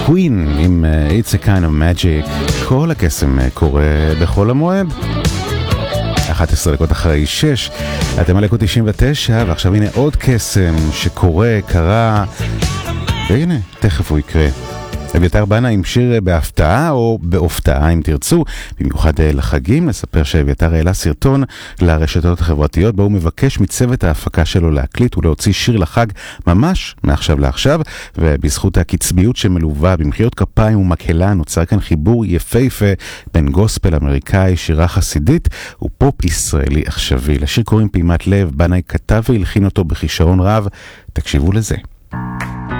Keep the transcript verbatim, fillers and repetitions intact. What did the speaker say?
קווין עם It's a kind of magic. כל הקסם קורה בחול המועד. אחת עשרה דקות אחרי שש, אתם על אקו תשעים ותשע, ועכשיו הנה עוד קסם שקורה, קרה, והנה, תכף הוא יקרה. אביתר בנה עם שיר בהפתעה או בהופתעה אם תרצו, במיוחד לחגים. נספר שאביתר העלה סרטון לרשתות החברתיות בו הוא מבקש מצוות ההפקה שלו להקליט ולהוציא שיר לחג ממש מעכשיו לעכשיו, ובזכות הקצביות שמלווה במחיאות כפיים ומקהלה נוצר כאן חיבור יפהפה בין גוספל אמריקאי, שירה חסידית ופופ ישראלי עכשווי. לשיר קוראים פעימת לב, בנה כתב והלחין אותו בכישרון רב. תקשיבו לזה.